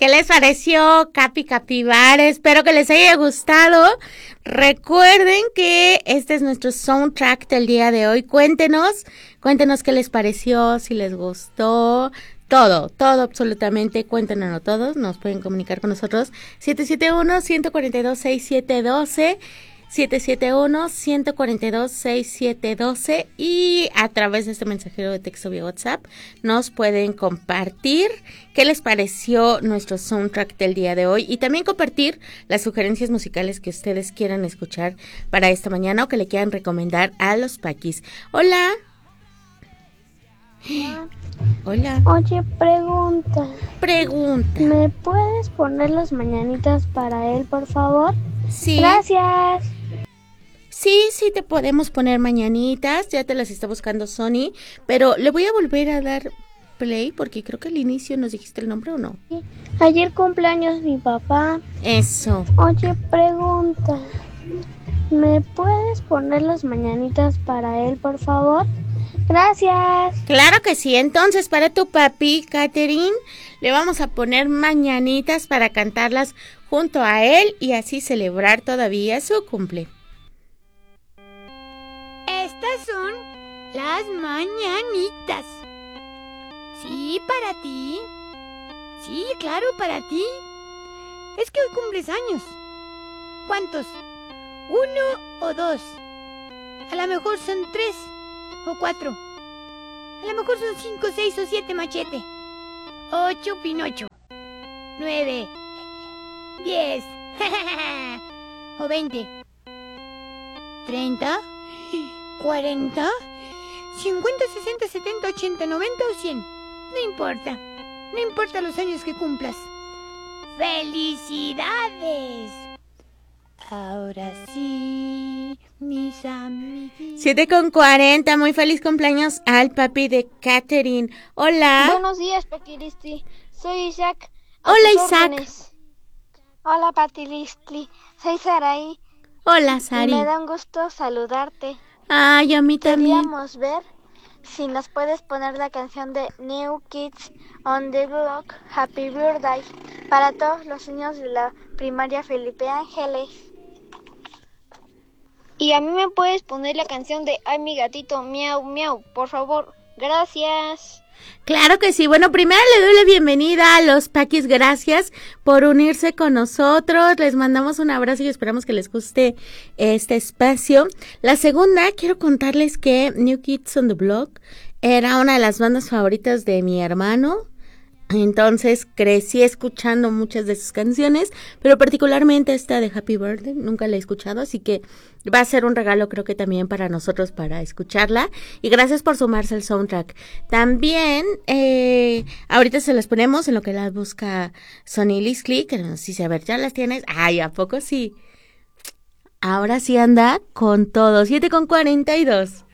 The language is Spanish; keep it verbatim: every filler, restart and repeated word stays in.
¿Qué les pareció, Capi Capibara? Espero que les haya gustado. Recuerden que este es nuestro soundtrack del día de hoy. Cuéntenos, cuéntenos qué les pareció, si les gustó. Todo, todo absolutamente, cuéntenoslo todos, nos pueden comunicar con nosotros, siete siete uno, uno cuatro dos, seis siete uno dos, siete siete uno, uno cuatro dos, seis siete uno dos, y a través de este mensajero de texto vía WhatsApp nos pueden compartir qué les pareció nuestro soundtrack del día de hoy y también compartir las sugerencias musicales que ustedes quieran escuchar para esta mañana o que le quieran recomendar a los Paquis. Hola. Hola. Oye, pregunta. Pregunta. ¿Me puedes poner las mañanitas para él, por favor? Sí. Gracias. Sí, sí te podemos poner mañanitas, ya te las está buscando Sony, pero le voy a volver a dar play porque creo que al inicio nos dijiste el nombre, ¿o no? Sí. Ayer cumpleaños mi papá. Eso. Oye, pregunta. ¿Me puedes poner las mañanitas para él, por favor? Gracias. Claro que sí. Entonces, para tu papi, Catherine, le vamos a poner mañanitas para cantarlas junto a él y así celebrar todavía su cumple. Estas son las mañanitas. Sí, para ti. Sí, claro, para ti. Es que hoy cumples años. ¿Cuántos? ¿Uno o dos? A lo mejor son tres o cuatro. A lo mejor son cinco, seis o siete, Machete. Ocho, Pinocho. Nueve. Diez. O veinte. Treinta. Cuarenta. Cincuenta, sesenta, setenta, ochenta, noventa o cien. No importa. No importa los años que cumplas. ¡Felicidades! Ahora sí, mis amigos. siete con cuarenta, muy feliz cumpleaños al papi de Catherine. Hola. Buenos días, Patilisti. Soy Isaac. Hola, Isaac. Órdenes. Hola, Patilisti. Soy Saraí. Hola, Sari. Y me da un gusto saludarte. Ay, a mí también. Queríamos ver si nos puedes poner la canción de New Kids on the Block, Happy Birthday, para todos los niños de la primaria Felipe Ángeles. Y a mí me puedes poner la canción de Ay, mi gatito, miau, miau, por favor. Gracias. Claro que sí. Bueno, primero le doy la bienvenida a los Paquis. Gracias por unirse con nosotros. Les mandamos un abrazo y esperamos que les guste este espacio. La segunda, quiero contarles que New Kids on the Block era una de las bandas favoritas de mi hermano. Entonces crecí escuchando muchas de sus canciones, pero particularmente esta de Happy Birthday, nunca la he escuchado, así que va a ser un regalo creo que también para nosotros para escucharla. Y gracias por sumarse al soundtrack. También, eh, ahorita se las ponemos en lo que las busca Sony Liskley, que nos dice, a ver, ¿ya las tienes? Ay, ¿a poco sí? Ahora sí anda con todo, siete con cuarenta y dos.